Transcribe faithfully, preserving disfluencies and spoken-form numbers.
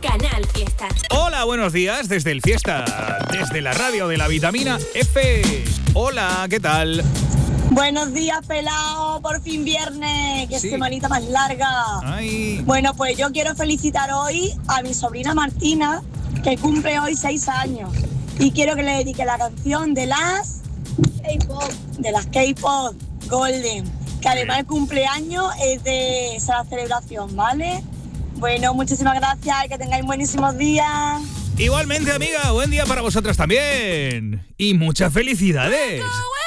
Canal Fiesta. Hola, buenos días desde el Fiesta, desde la radio de la vitamina F. Hola, ¿qué tal? Buenos días, pelao, por fin viernes, qué Sí. semanita más larga. Ay. Bueno, pues yo quiero felicitar hoy a mi sobrina Martina, que cumple hoy seis años. Y quiero que le dedique la canción de las K-pop, de las K-pop Golden, que además el cumpleaños es de esa celebración, ¿vale? Bueno, muchísimas gracias y que tengáis buenísimos días. Igualmente, amiga, buen día para vosotras también. Y muchas felicidades.